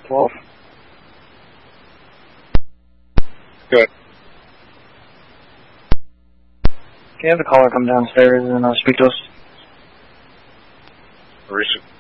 12. Good. Can you have the caller come downstairs and speak to us? Recent.